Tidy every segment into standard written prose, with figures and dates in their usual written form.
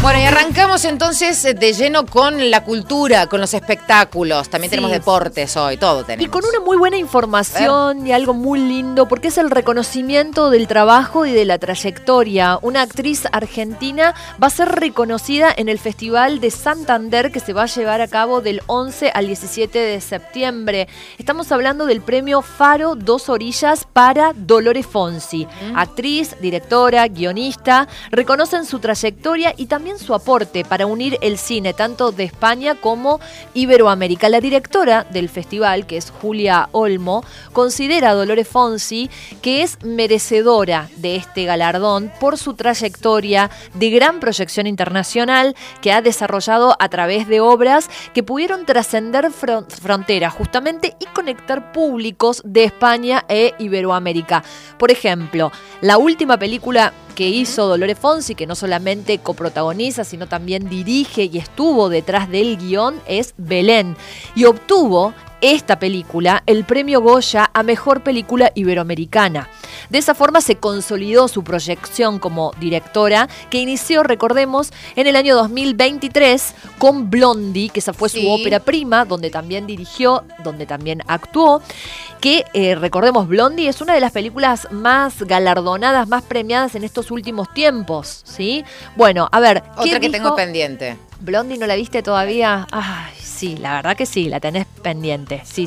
Bueno, y arrancamos entonces de lleno con la cultura, con los espectáculos. También tenemos deportes hoy, todo tenemos. Y con una muy buena información y algo muy lindo, porque es el reconocimiento del trabajo y de la trayectoria. Una actriz argentina va a ser reconocida en el Festival de Santander, que se va a llevar a cabo del 11 al 17 de septiembre. Estamos hablando del premio Faro Dos Orillas para Dolores Fonzi. Actriz, directora, guionista, reconocen su trayectoria y también su aporte para unir el cine tanto de España como Iberoamérica. La directora del festival, que es Julia Olmo, considera a Dolores Fonzi que es merecedora de este galardón por su trayectoria de gran proyección internacional que ha desarrollado a través de obras que pudieron trascender fronteras justamente y conectar públicos de España e Iberoamérica. Por ejemplo, la última película que hizo Dolores Fonzi, que no solamente coprotagoniza, sino también dirige y estuvo detrás del guión, es Belén. Y obtuvo esta película el premio Goya a Mejor Película Iberoamericana. De esa forma se consolidó su proyección como directora, que inició, recordemos, en el año 2023 con Blondie, que esa fue su ópera prima, donde también dirigió, donde también actuó, que recordemos, Blondie es una de las películas más galardonadas, más premiadas en estos últimos tiempos, ¿sí? Bueno, a ver, otra que tengo pendiente. ¿Blondie no la viste todavía? Ay, sí, la verdad que sí, la tenés pendiente, sí.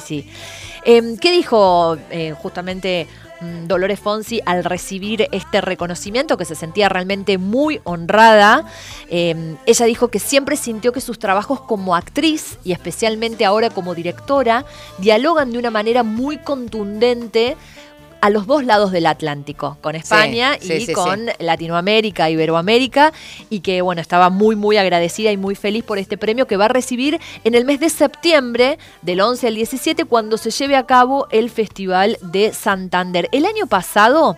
¿Qué dijo justamente Dolores Fonzi al recibir este reconocimiento, que se sentía realmente muy honrada? Ella dijo que siempre sintió que sus trabajos como actriz y especialmente ahora como directora dialogan de una manera muy contundente a los dos lados del Atlántico, con España con Latinoamérica, Iberoamérica, y que bueno, estaba muy agradecida y muy feliz por este premio que va a recibir en el mes de septiembre, del 11 al 17, cuando se lleve a cabo el Festival de Santander. El año pasado,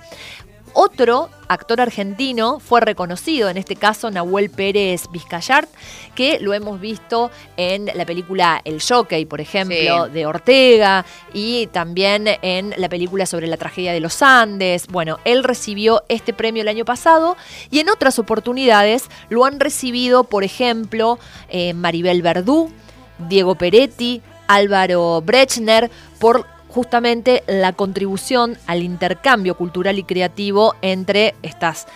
otro actor argentino fue reconocido, en este caso Nahuel Pérez Vizcayart, que lo hemos visto en la película El Jockey, por ejemplo, de Ortega, y también en la película sobre la tragedia de los Andes. Bueno, él recibió este premio el año pasado y en otras oportunidades lo han recibido, por ejemplo, Maribel Verdú, Diego Peretti, Álvaro Brechner, por justamente la contribución al intercambio cultural y creativo entre estas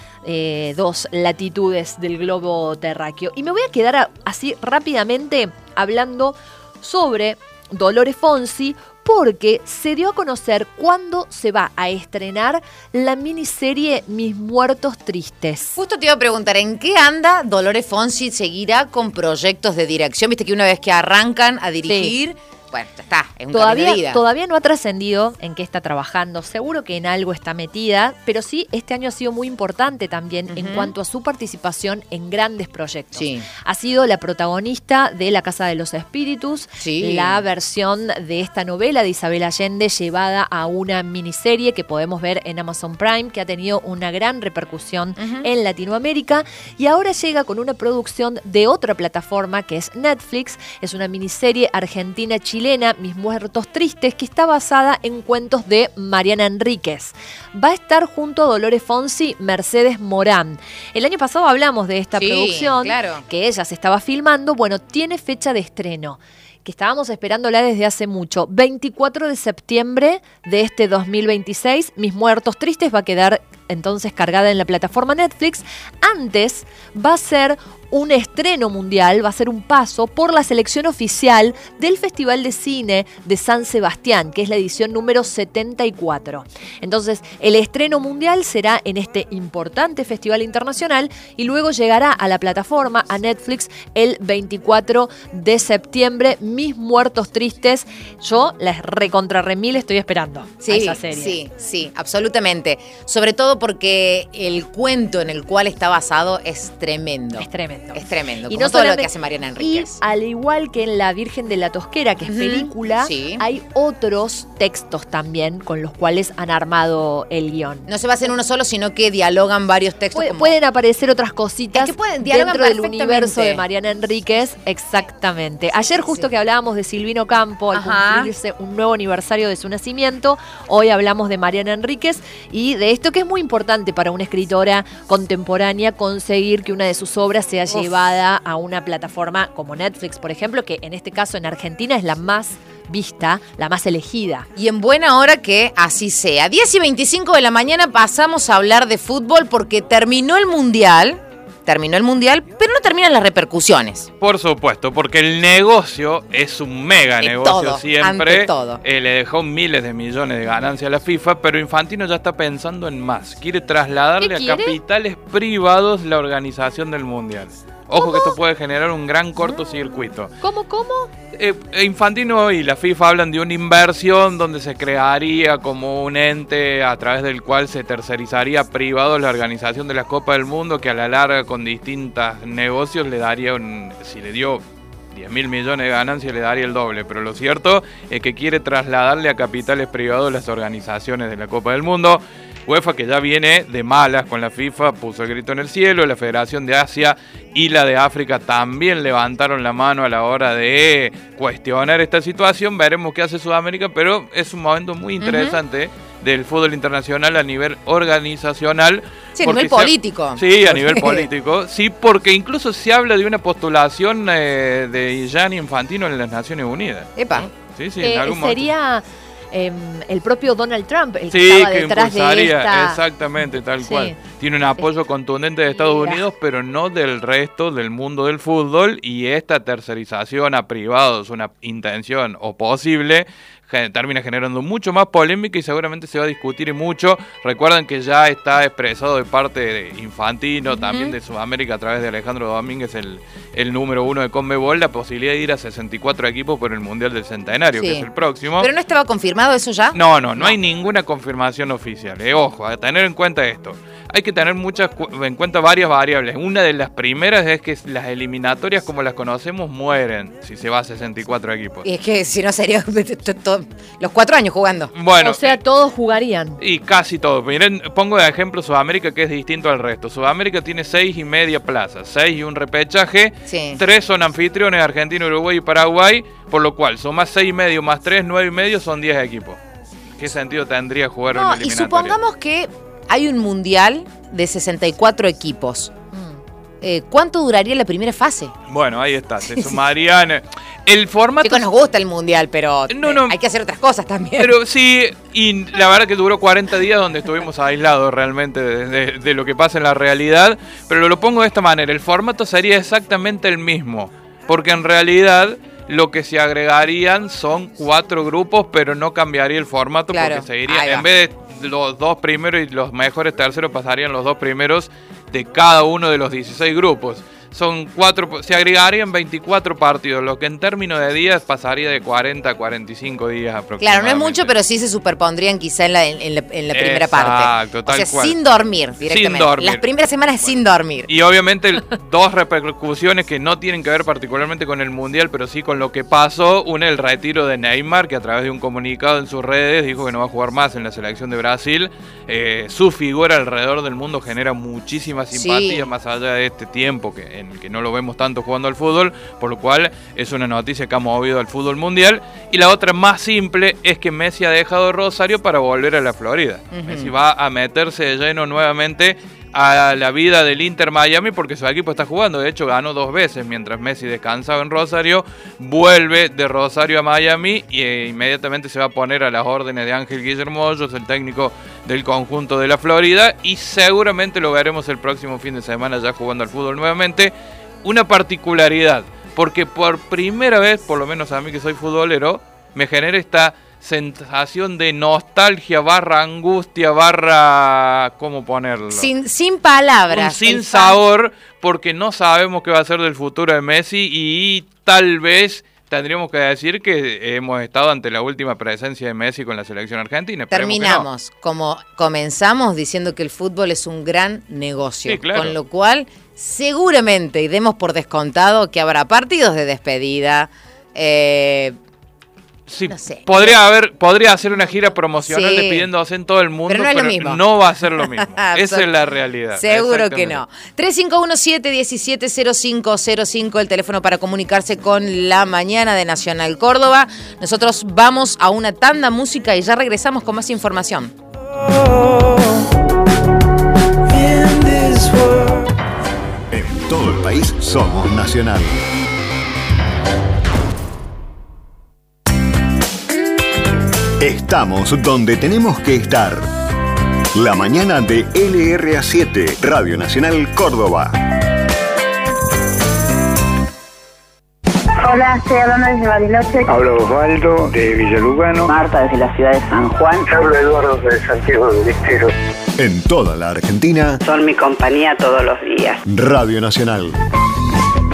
dos latitudes del globo terráqueo. Y me voy a quedar así rápidamente hablando sobre Dolores Fonzi, porque se dio a conocer cuándo se va a estrenar la miniserie Mis Muertos Tristes. Justo te iba a preguntar, ¿en qué anda Dolores Fonzi? ¿Seguirá con proyectos de dirección? Viste que una vez que arrancan a dirigir... Bueno, ya está, es un camino de vida. Todavía no ha trascendido en qué está trabajando, seguro que en algo está metida, pero sí, este año ha sido muy importante también en cuanto a su participación en grandes proyectos. Sí. Ha sido la protagonista de La Casa de los Espíritus, la versión de esta novela de Isabel Allende llevada a una miniserie que podemos ver en Amazon Prime, que ha tenido una gran repercusión en Latinoamérica, y ahora llega con una producción de otra plataforma que es Netflix. Es una miniserie argentina-chilena, Mis Muertos Tristes, que está basada en cuentos de Mariana Enríquez. Va a estar junto a Dolores Fonzi Mercedes Morán. El año pasado hablamos de esta producción, que ella se estaba filmando. Bueno, tiene fecha de estreno, que estábamos esperándola desde hace mucho. 24 de septiembre de este 2026, Mis Muertos Tristes va a quedar entonces cargada en la plataforma Netflix. Antes va a ser un estreno mundial, va a ser un paso por la selección oficial del Festival de Cine de San Sebastián, que es la edición número 74. Entonces, el estreno mundial será en este importante festival internacional y luego llegará a la plataforma, a Netflix, el 24 de septiembre. Mis Muertos Tristes, yo las recontrarremil estoy esperando a esa serie. Sí, absolutamente. Sobre todo porque el cuento en el cual está basado es tremendo. Es tremendo. Es tremendo, y como no todo lo que hace Mariana Enríquez. Y al igual que en La Virgen de la Tosquera, que es película, hay otros textos también con los cuales han armado el guión. No se basa en uno solo, sino que dialogan varios textos. Pueden aparecer otras cositas dentro del universo de Mariana Enríquez. Exactamente. Ayer justo que hablábamos de Silvino Campo, al cumplirse un nuevo aniversario de su nacimiento, hoy hablamos de Mariana Enríquez y de esto que es muy importante para una escritora contemporánea, conseguir que una de sus obras sea llevada a una plataforma como Netflix, por ejemplo, que en este caso en Argentina es la más vista, la más elegida. Y en buena hora que así sea. 10:25 de la mañana pasamos a hablar de fútbol porque terminó el Mundial, pero no terminan las repercusiones. Por supuesto, porque el negocio es un mega negocio todo, siempre. ante todo. Le dejó miles de millones de ganancias a la FIFA, pero Infantino ya está pensando en más. Quiere trasladarle a capitales privados la organización del Mundial. Ojo que esto puede generar un gran cortocircuito. ¿Cómo? Infantino y la FIFA hablan de una inversión donde se crearía como un ente a través del cual se tercerizaría privado la organización de la Copa del Mundo, que a la larga con distintos negocios le daría si le dio 10.000 millones de ganancias le daría el doble, pero lo cierto es que quiere trasladarle a capitales privados las organizaciones de la Copa del Mundo. UEFA, que ya viene de malas con la FIFA, puso el grito en el cielo. La Federación de Asia y la de África también levantaron la mano a la hora de cuestionar esta situación. Veremos qué hace Sudamérica, pero es un momento muy interesante del fútbol internacional a nivel organizacional. Sí, a nivel político. Sí, a nivel político. Sí, porque incluso se habla de una postulación de Gianni Infantino en las Naciones Unidas. Epa. Sí, en algún momento. Sería el propio Donald Trump el que estaba detrás de esta... Exactamente, tal cual. Tiene un apoyo contundente de Estados Unidos, pero no del resto del mundo del fútbol, y esta tercerización a privados, una intención o posible, termina generando mucho más polémica y seguramente se va a discutir mucho. Recuerden que ya está expresado de parte de Infantino, también de Sudamérica a través de Alejandro Domínguez, el número 1 de Conmebol, la posibilidad de ir a 64 equipos por el Mundial del Centenario, que es el próximo. ¿Pero no estaba confirmado eso ya? No hay ninguna confirmación oficial. Ojo, a tener en cuenta esto. Hay que tener en cuenta varias variables. Una de las primeras es que las eliminatorias como las conocemos mueren si se va a 64 equipos. Y es que si no sería los 4 años jugando. Bueno, o sea, todos jugarían. Y casi todos. Miren, pongo de ejemplo Sudamérica, que es distinto al resto. Sudamérica tiene 6,5 plazas, 6 y un repechaje. Sí. 3 son anfitriones, Argentina, Uruguay y Paraguay, por lo cual son más 6,5 más 3, 9,5, son 10 equipos. ¿Qué sentido tendría jugar una eliminatoria? Y supongamos que hay un mundial de 64 equipos. ¿Cuánto duraría la primera fase? Bueno, ahí está, se sumarían. El formato. Chicos, nos gusta el mundial, pero hay que hacer otras cosas también. Pero sí, y la verdad que duró 40 días donde estuvimos aislados realmente de lo que pasa en la realidad. Pero lo pongo de esta manera: el formato sería exactamente el mismo, porque en realidad lo que se agregarían son 4 grupos, pero no cambiaría el formato, porque seguiría, en vez de los 2 primeros y los mejores terceros, pasarían los 2 primeros de cada uno de los 16 grupos. Son 4, se agregarían 24 partidos, lo que en términos de días pasaría de 40 a 45 días aproximadamente. Claro, no es mucho, pero sí se superpondrían quizá en la primera parte. Exacto, tal cual. Sin dormir directamente. Sin dormir. Las primeras semanas sin dormir. Y obviamente 2 repercusiones que no tienen que ver particularmente con el Mundial, pero sí con lo que pasó. Una, el retiro de Neymar, que a través de un comunicado en sus redes dijo que no va a jugar más en la selección de Brasil. Su figura alrededor del mundo genera muchísima simpatía, más allá de este tiempo en el que no lo vemos tanto jugando al fútbol, por lo cual es una noticia que ha movido al fútbol mundial. Y la otra más simple es que Messi ha dejado Rosario para volver a la Florida. Messi va a meterse de lleno nuevamente a la vida del Inter Miami, porque su equipo está jugando. De hecho, ganó 2 veces mientras Messi descansaba en Rosario. Vuelve de Rosario a Miami e inmediatamente se va a poner a las órdenes de Ángel Guillermo Hoyos, el técnico del conjunto de la Florida, y seguramente lo veremos el próximo fin de semana ya jugando al fútbol nuevamente. Una particularidad, porque por primera vez, por lo menos a mí que soy futbolero, me genera esta sensación de nostalgia / angustia / ¿cómo ponerlo? Sin palabras. Sin sabor, porque no sabemos qué va a ser del futuro de Messi, y tal vez tendríamos que decir que hemos estado ante la última presencia de Messi con la selección argentina. Terminamos, como comenzamos, diciendo que el fútbol es un gran negocio. Sí, claro. Con lo cual, seguramente, y demos por descontado, que habrá partidos de despedida. Sí, no sé. Podría hacer una gira promocional despidiéndose en todo el mundo, pero no va a ser lo mismo. Esa es la realidad. Seguro que no. 3517-170505, el teléfono para comunicarse con La Mañana de Nacional Córdoba. Nosotros vamos a una tanda música y ya regresamos con más información. En todo el país somos Nacional. Estamos donde tenemos que estar. La mañana de LRA7, Radio Nacional Córdoba. Hola, estoy hablando desde Bariloche. Hablo Osvaldo de Villalugano. Marta desde la ciudad de San Juan. Hablo Eduardo de Santiago del Estero. En toda la Argentina. Son mi compañía todos los días. Radio Nacional.